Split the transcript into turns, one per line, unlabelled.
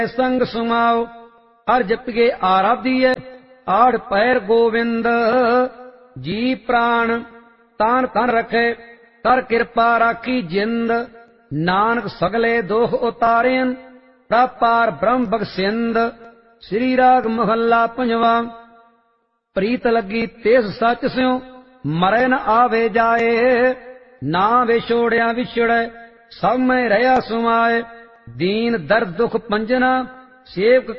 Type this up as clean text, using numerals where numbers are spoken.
संग सुमाओ हर जपिए आराधिए आड़ पैर गोविंद जी प्राण तान तन रखे कर कृपा राखी जिंद नानक सगले दोख उतारेन प्रपार ब्रह्म बगसिंद। श्री राग महला पंजवा। प्रीत लगी तेस सच स्यों मरै न आवे जाए ना विछोड़िया विछड़े सब में रहा सुमाए दीन दर्द दुख पंजना सेवक